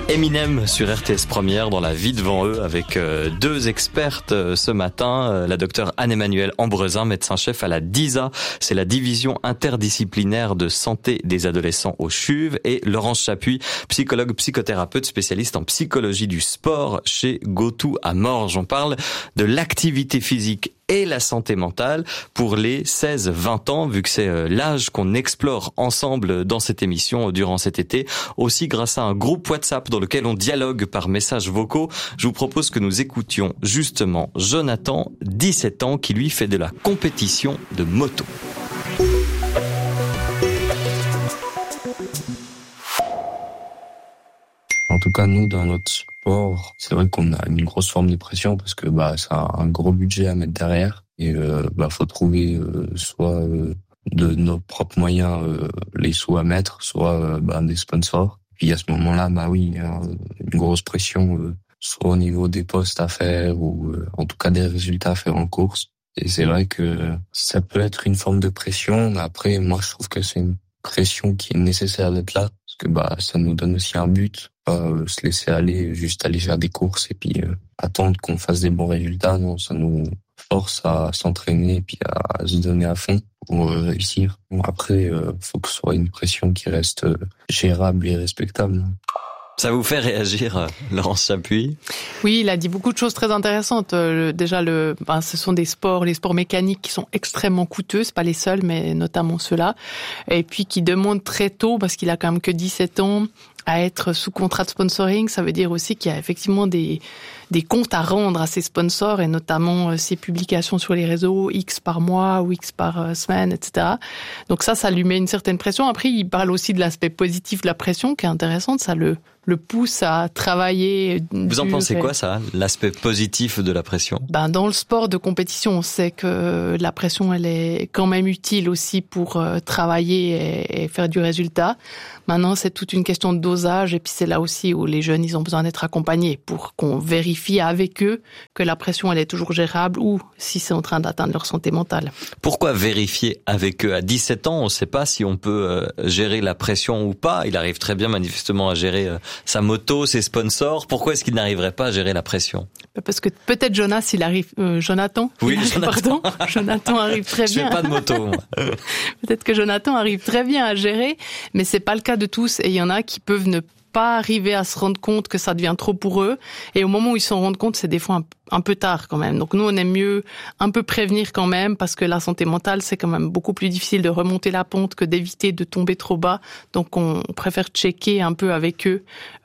Eminem sur RTS Première dans La vie devant eux avec deux expertes ce matin, la docteure Anne-Emmanuelle Ambrezin, médecin-chef à la DISA, c'est la division interdisciplinaire de santé des adolescents au CHUV, et Laurence Chapuis, psychologue, psychothérapeute, spécialiste en psychologie du sport chez GoTo à Morges. On parle de l'activité physique et la santé mentale pour les 16-20 ans, vu que c'est l'âge qu'on explore ensemble dans cette émission durant cet été, aussi grâce à un groupe WhatsApp dans lequel on dialogue par messages vocaux. Je vous propose que nous écoutions justement Jonathan, 17 ans, qui lui fait de la compétition de moto. En tout cas, nous, dans notre sport, c'est vrai qu'on a une grosse forme de pression parce que c'est un gros budget à mettre derrière et faut trouver soit de nos propres moyens les sous à mettre, soit des sponsors. Puis à ce moment-là, il y a une grosse pression soit au niveau des postes à faire ou en tout cas des résultats à faire en course. Et c'est vrai que ça peut être une forme de pression, mais après, moi, je trouve que c'est une pression qui est nécessaire d'être là parce que ça nous donne aussi un but. Se laisser aller, juste aller faire des courses et puis attendre qu'on fasse des bons résultats. Non, ça nous force à s'entraîner et puis à se donner à fond pour réussir. Bon, après, faut que ce soit une pression qui reste gérable et respectable. Ça vous fait réagir, Laurence Chapuis? Oui, il a dit beaucoup de choses très intéressantes. Déjà, ce sont les sports mécaniques qui sont extrêmement coûteux. C'est pas les seuls, mais notamment ceux-là. Et puis qui demandent très tôt, parce qu'il a quand même que 17 ans, à être sous contrat de sponsoring. Ça veut dire aussi qu'il y a effectivement des comptes à rendre à ses sponsors, et notamment ses publications sur les réseaux, X par mois ou X par semaine, etc. Donc ça lui met une certaine pression. Après, il parle aussi de l'aspect positif de la pression, qui est intéressante. Ça le pousse à travailler. Vous en pensez quoi, ça, l'aspect positif de la pression? Dans le sport de compétition, on sait que la pression, elle est quand même utile aussi pour travailler et faire du résultat. Maintenant, c'est toute une question de dosage, et puis c'est là aussi où les jeunes, ils ont besoin d'être accompagnés pour qu'on vérifie avec eux que la pression, elle est toujours gérable, ou si c'est en train d'atteindre leur santé mentale. Pourquoi vérifier avec eux? À 17 ans, on ne sait pas si on peut gérer la pression ou pas. Il arrive très bien manifestement à gérer sa moto, ses sponsors. Pourquoi est-ce qu'il n'arriverait pas à gérer la pression? Parce que peut-être Jonathan. Oui, Jonathan. Jonathan arrive très bien. Je fais pas de moto, moi. Peut-être que Jonathan arrive très bien à gérer, mais c'est pas le cas de tous, et il y en a qui peuvent ne pas arriver à se rendre compte que ça devient trop pour eux, et au moment où ils s'en rendent compte, c'est des fois un peu tard quand même. Donc nous, on aime mieux un peu prévenir quand même, parce que la santé mentale, c'est quand même beaucoup plus difficile de remonter la pente que d'éviter de tomber trop bas. Donc on préfère checker un peu avec eux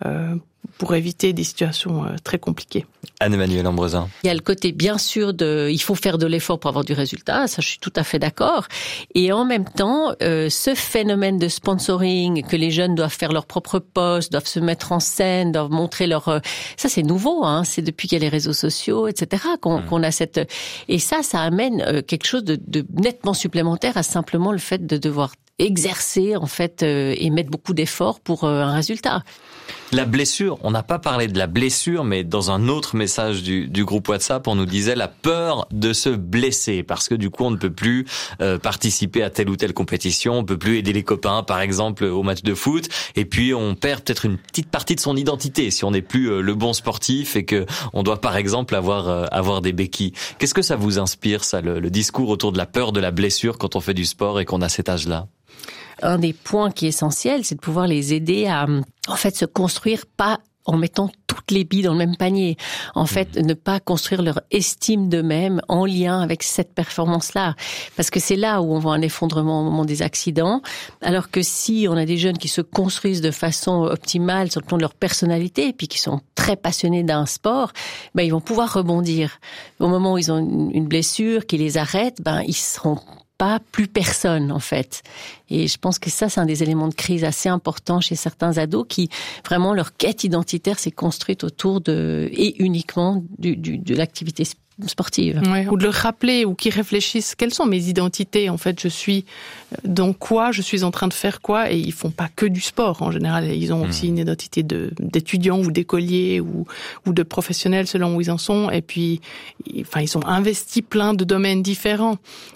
pour éviter des situations très compliquées. Anne-Emmanuelle Ambrezin. Il y a le côté, bien sûr, il faut faire de l'effort pour avoir du résultat, ça je suis tout à fait d'accord. Et en même temps, ce phénomène de sponsoring, que les jeunes doivent faire leur propre poste, doivent se mettre en scène, doivent montrer ça c'est nouveau, c'est depuis qu'il y a les réseaux sociaux, etc., qu'on a cette... Et ça amène quelque chose de nettement supplémentaire à simplement le fait de devoir exercer, en fait, et mettre beaucoup d'efforts pour un résultat. La blessure, on n'a pas parlé de la blessure, mais dans un autre message du groupe WhatsApp, on nous disait la peur de se blesser, parce que du coup, on ne peut plus participer à telle ou telle compétition, on peut plus aider les copains, par exemple, au match de foot, et puis on perd peut-être une petite partie de son identité si on n'est plus le bon sportif et que on doit, par exemple, avoir des béquilles. Qu'est-ce que ça vous inspire, ça, le discours autour de la peur de la blessure quand on fait du sport et qu'on a cet âge-là? Un des points qui est essentiel, c'est de pouvoir les aider à, en fait, se construire pas en mettant toutes les billes dans le même panier. En fait, ne pas construire leur estime d'eux-mêmes en lien avec cette performance-là. Parce que c'est là où on voit un effondrement au moment des accidents. Alors que si on a des jeunes qui se construisent de façon optimale sur le plan de leur personnalité, et puis qui sont très passionnés d'un sport, ils vont pouvoir rebondir. Au moment où ils ont une blessure qui les arrête, ils seront pas plus personne, en fait. Et je pense que ça, c'est un des éléments de crise assez importants chez certains ados qui, vraiment, leur quête identitaire s'est construite autour et uniquement de l'activité sportive. Ouais, ou de le rappeler, ou qu'ils réfléchissent, quelles sont mes identités, en fait, je suis dans quoi, je suis en train de faire quoi, et ils font pas que du sport, en général, ils ont aussi une identité d'étudiants ou d'écoliers ou de professionnels selon où ils en sont, et puis, ils ont investi plein de domaines différents.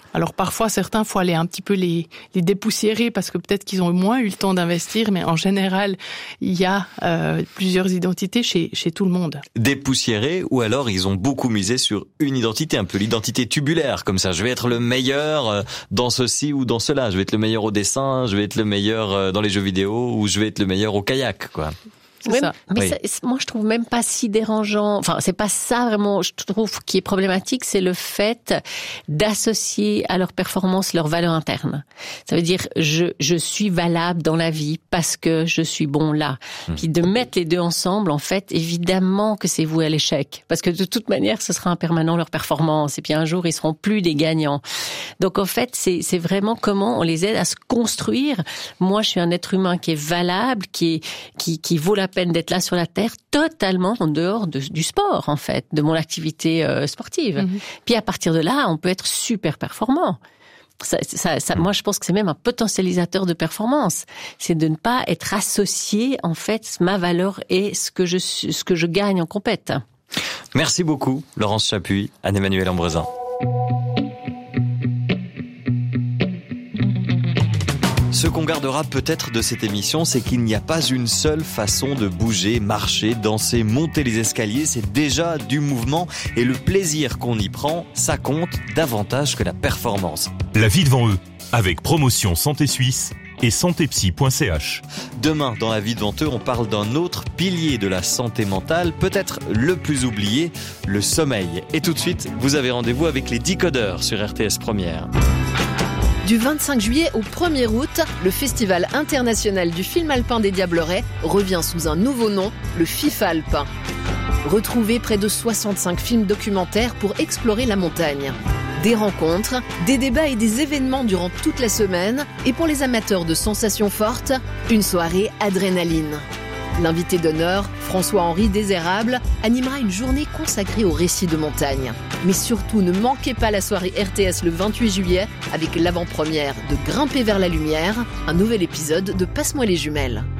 Alors parfois, certains, faut aller un petit peu les dépoussiérer parce que peut-être qu'ils ont moins eu le temps d'investir, mais en général, il y a plusieurs identités chez tout le monde. Dépoussiérer, ou alors ils ont beaucoup misé sur une identité, un peu l'identité tubulaire, comme ça. Je vais être le meilleur dans ceci ou dans cela. Je vais être le meilleur au dessin, je vais être le meilleur dans les jeux vidéo, ou je vais être le meilleur au kayak, quoi. Mais Oui. moi, je trouve même pas si dérangeant. Enfin, c'est pas ça vraiment. Je trouve qui est problématique, c'est le fait d'associer à leur performance leur valeur interne. Ça veut dire je suis valable dans la vie parce que je suis bon là. Puis de mettre les deux ensemble, en fait, évidemment que c'est voué à l'échec, parce que de toute manière, ce sera impermanent leur performance. Et puis un jour, ils seront plus des gagnants. Donc en fait, c'est vraiment comment on les aide à se construire. Moi, je suis un être humain qui est valable, qui vaut la peine d'être là sur la terre, totalement en dehors du sport, en fait, de mon activité sportive. Puis à partir de là, on peut être super performant. Moi, je pense que c'est même un potentialisateur de performance. C'est de ne pas être associé, en fait, ma valeur et ce que je gagne en compète. Merci beaucoup, Laurence Chapuis, Anne-Emmanuelle Ambresin. Ce qu'on gardera peut-être de cette émission, c'est qu'il n'y a pas une seule façon de bouger, marcher, danser, monter les escaliers. C'est déjà du mouvement et le plaisir qu'on y prend, ça compte davantage que la performance. La vie devant eux, avec Promotion Santé Suisse et santépsy.ch. Demain, dans La vie devant eux, on parle d'un autre pilier de la santé mentale, peut-être le plus oublié, le sommeil. Et tout de suite, vous avez rendez-vous avec les Decodeurs sur RTS Première. Du 25 juillet au 1er août, le Festival international du film alpin des Diablerets revient sous un nouveau nom, le FIFALP. Retrouvez près de 65 films documentaires pour explorer la montagne. Des rencontres, des débats et des événements durant toute la semaine. Et pour les amateurs de sensations fortes, une soirée adrénaline. L'invité d'honneur, François-Henri Désérable, animera une journée consacrée aux récits de montagne. Mais surtout, ne manquez pas la soirée RTS le 28 juillet avec l'avant-première de Grimper vers la lumière, un nouvel épisode de Passe-moi les jumelles.